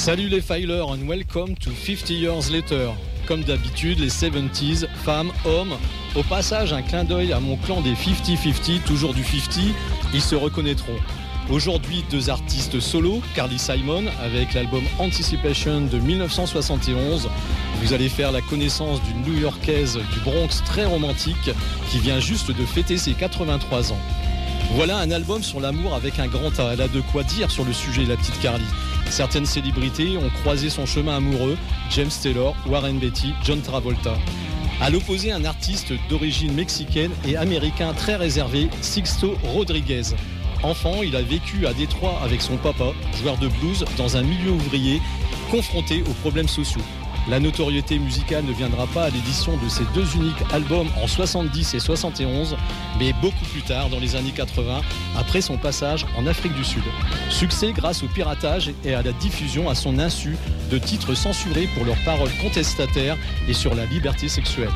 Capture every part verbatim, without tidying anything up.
Salut les filers and welcome to fifty years later. Comme d'habitude, les soixante-dix, femmes, hommes. Au passage, un clin d'œil à mon clan des cinquante cinquante, toujours du cinquante, ils se reconnaîtront. Aujourd'hui, deux artistes solo, Carly Simon avec l'album Anticipation de dix-neuf cent soixante et onze. Vous allez faire la connaissance d'une New-Yorkaise du Bronx très romantique qui vient juste de fêter ses quatre-vingt-trois ans. Voilà un album sur l'amour avec un grand A. Elle a de quoi dire sur le sujet, la petite Carly. Certaines célébrités ont croisé son chemin amoureux, James Taylor, Warren Beatty, John Travolta. À l'opposé, un artiste d'origine mexicaine et américain très réservé, Sixto Rodriguez. Enfant, il a vécu à Détroit avec son papa, joueur de blues, dans un milieu ouvrier, confronté aux problèmes sociaux. La notoriété musicale ne viendra pas à l'édition de ces deux uniques albums en soixante-dix et soixante et onze, mais beaucoup plus tard, dans les années quatre-vingts, après son passage en Afrique du Sud. Succès grâce au piratage et à la diffusion à son insu de titres censurés pour leurs paroles contestataires et sur la liberté sexuelle.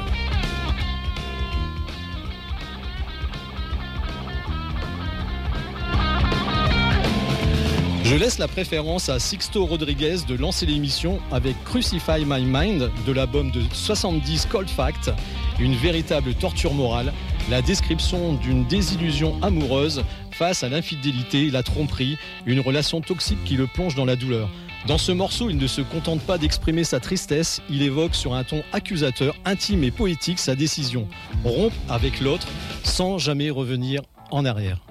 Je laisse la préférence à Sixto Rodriguez de lancer l'émission avec Crucify My Mind de l'album de soixante-dix Cold Fact, une véritable torture morale, la description d'une désillusion amoureuse face à l'infidélité, la tromperie, une relation toxique qui le plonge dans la douleur. Dans ce morceau, il ne se contente pas d'exprimer sa tristesse, il évoque sur un ton accusateur, intime et poétique sa décision, rompre avec l'autre sans jamais revenir en arrière.